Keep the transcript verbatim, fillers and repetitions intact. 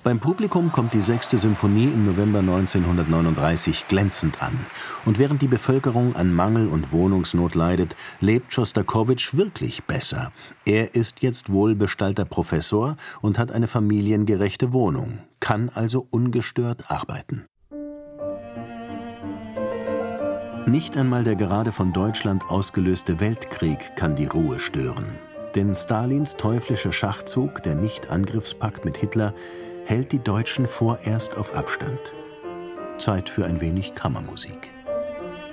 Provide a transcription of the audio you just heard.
Beim Publikum kommt die sechste Symphonie im November neunzehnhundertneununddreißig glänzend an. Und während die Bevölkerung an Mangel und Wohnungsnot leidet, lebt Schostakowitsch wirklich besser. Er ist jetzt wohlbestallter Professor und hat eine familiengerechte Wohnung, kann also ungestört arbeiten. Nicht einmal der gerade von Deutschland ausgelöste Weltkrieg kann die Ruhe stören. Denn Stalins teuflischer Schachzug, der Nicht-Angriffspakt mit Hitler, hält die Deutschen vorerst auf Abstand. Zeit für ein wenig Kammermusik.